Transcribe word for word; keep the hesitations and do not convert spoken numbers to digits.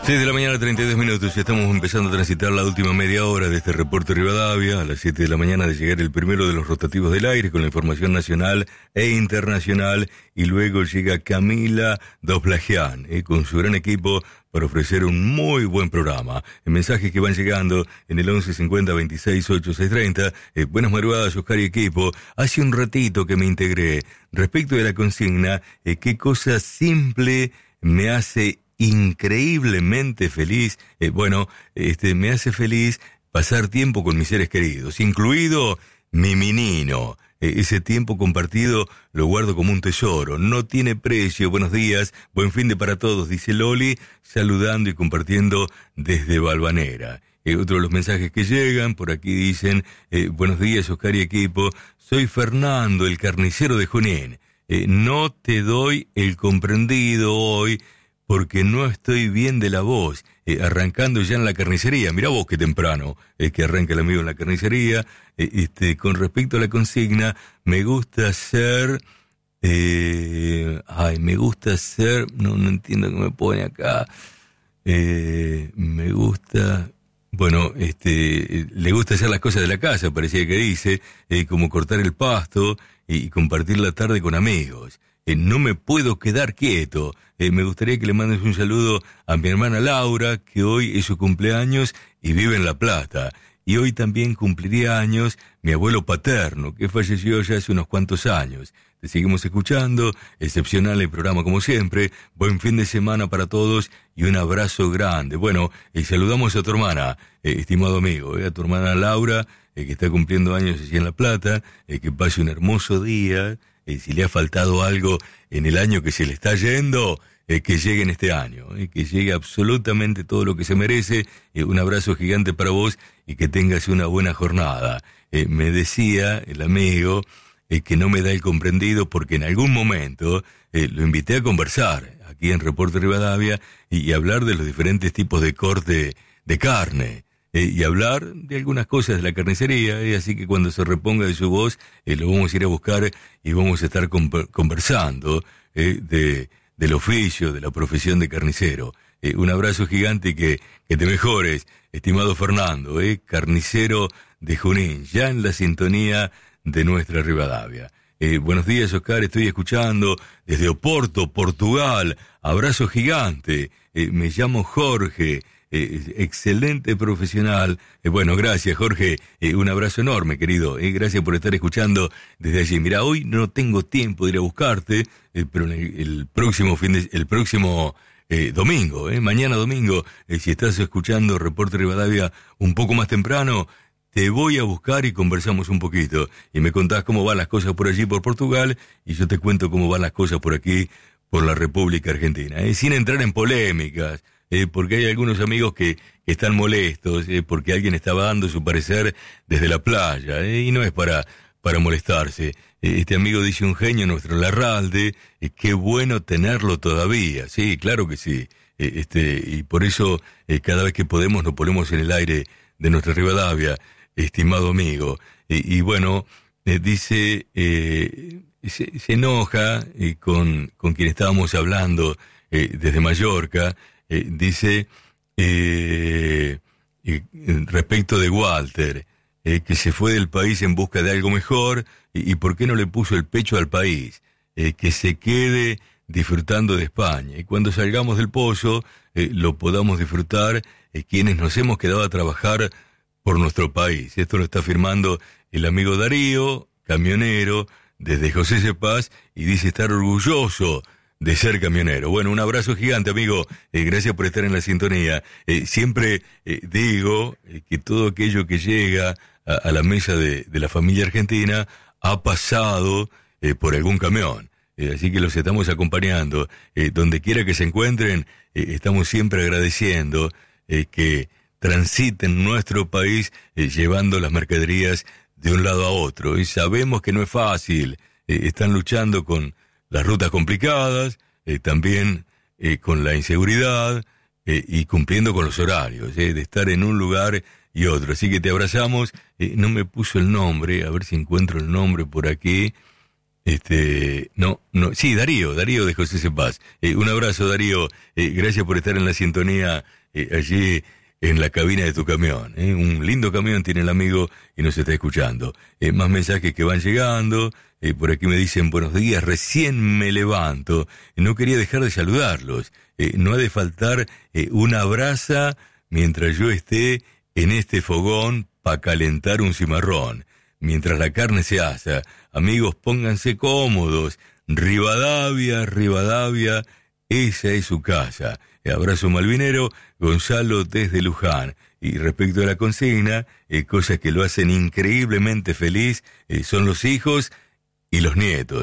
seis de la mañana, treinta y dos minutos, ya estamos empezando a transitar la última media hora de este reporte Rivadavia. A las siete de la mañana de llegar el primero de los rotativos del aire con la información nacional e internacional, y luego llega Camila Doplagian eh, con su gran equipo para ofrecer un muy buen programa. En mensajes que van llegando en el once cincuenta veintiséis ochenta y seis treinta. Eh, buenas madrugadas, Oscar y equipo. Hace un ratito que me integré. Respecto de la consigna, eh, qué cosa simple me hace increíblemente feliz. Eh, bueno, este, me hace feliz pasar tiempo con mis seres queridos, incluido mi menino. Eh, ese tiempo compartido lo guardo como un tesoro, no tiene precio. Buenos días, buen fin de para todos, dice Loli, saludando y compartiendo desde Valvanera. Eh, otro de los mensajes que llegan, por aquí dicen, eh, buenos días, Oscar y equipo, soy Fernando, el carnicero de Junín. Eh, no te doy el comprendido hoy, porque no estoy bien de la voz, eh, arrancando ya en la carnicería. Mirá vos qué temprano es que arranca el amigo en la carnicería. Eh, este, con respecto a la consigna, me gusta ser... Eh, ay, me gusta ser... No, no entiendo qué me pone acá. Eh, me gusta... Bueno, este, le gusta hacer las cosas de la casa, parecía que dice, eh, como cortar el pasto y, y compartir la tarde con amigos. Eh, no me puedo quedar quieto. Eh, me gustaría que le mandes un saludo a mi hermana Laura, que hoy es su cumpleaños y vive en La Plata. Y hoy también cumpliría años mi abuelo paterno, que falleció ya hace unos cuantos años. Te seguimos escuchando, excepcional el programa como siempre. Buen fin de semana para todos y un abrazo grande. Bueno, eh, saludamos a tu hermana, eh, estimado amigo, eh, a tu hermana Laura, eh, que está cumpliendo años allí en La Plata. Eh, que pase un hermoso día. Eh, si le ha faltado algo en el año que se le está yendo, eh, que llegue en este año, eh, que llegue absolutamente todo lo que se merece. Eh, un abrazo gigante para vos y que tengas una buena jornada. Eh, me decía el amigo eh, que no me da el comprendido porque en algún momento eh, lo invité a conversar aquí en Reporte Rivadavia y, y hablar de los diferentes tipos de corte de carne. Eh, y hablar de algunas cosas de la carnicería, eh, así que cuando se reponga de su voz, eh, lo vamos a ir a buscar y vamos a estar comp- conversando eh, de, del oficio, de la profesión de carnicero. Eh, un abrazo gigante y que, que te mejores, estimado Fernando, eh, carnicero de Junín, ya en la sintonía de nuestra Rivadavia. Eh, buenos días, Oscar, estoy escuchando desde Oporto, Portugal, abrazo gigante, eh, me llamo Jorge. Eh, excelente profesional. Eh, bueno, gracias, Jorge. Eh, un abrazo enorme, querido. Eh, gracias por estar escuchando desde allí. Mira, hoy no tengo tiempo de ir a buscarte, eh, pero el, el próximo fin de, el próximo eh, domingo, eh, mañana domingo, eh, si estás escuchando Reporte Rivadavia un poco más temprano, te voy a buscar y conversamos un poquito. Y me contás cómo van las cosas por allí, por Portugal, y yo te cuento cómo van las cosas por aquí, por la República Argentina. Eh, sin entrar en polémicas. Eh, porque hay algunos amigos que, que están molestos, eh, porque alguien estaba dando su parecer desde la playa, eh, y no es para, para molestarse. Eh, este amigo dice un genio, nuestro Larralde, eh, qué bueno tenerlo todavía, sí, claro que sí. Eh, este, y por eso, eh, cada vez que podemos nos ponemos en el aire de nuestra Rivadavia, estimado amigo. Eh, y bueno, eh, dice, eh, se, se enoja eh, con, con quien estábamos hablando eh, desde Mallorca. Eh, dice eh, eh, respecto de Walter, eh, que se fue del país en busca de algo mejor y, y por qué no le puso el pecho al país, eh, que se quede disfrutando de España y cuando salgamos del pozo eh, lo podamos disfrutar eh, quienes nos hemos quedado a trabajar por nuestro país. Esto lo está firmando el amigo Darío, camionero desde José Cepaz, y dice estar orgulloso de ser camionero. Bueno, un abrazo gigante, amigo. Eh, gracias por estar en la sintonía. Eh, siempre eh, digo eh, que todo aquello que llega a, a la mesa de, de la familia argentina ha pasado eh, por algún camión. Eh, así que los estamos acompañando. Eh, donde quiera que se encuentren, eh, estamos siempre agradeciendo eh, que transiten nuestro país eh, llevando las mercaderías de un lado a otro. Y sabemos que no es fácil. Eh, están luchando con las rutas complicadas, eh, también eh, con la inseguridad eh, y cumpliendo con los horarios, eh, de estar en un lugar y otro. Así que te abrazamos. Eh, no me puso el nombre, a ver si encuentro el nombre por aquí. Este, no, no, sí, Darío, Darío de José Cepaz. Eh, un abrazo, Darío. Eh, gracias por estar en la sintonía eh, allí en la cabina de tu camión. Eh. Un lindo camión tiene el amigo y nos está escuchando. Eh, más mensajes que van llegando. Eh, por aquí me dicen, buenos días, recién me levanto. No quería dejar de saludarlos. Eh, no ha de faltar eh, una brasa mientras yo esté en este fogón para calentar un cimarrón. Mientras la carne se asa, amigos, pónganse cómodos. Rivadavia, Rivadavia, esa es su casa. Abrazo malvinero, Gonzalo desde Luján. Y respecto a la consigna, eh, cosas que lo hacen increíblemente feliz, eh, son los hijos y los nietos.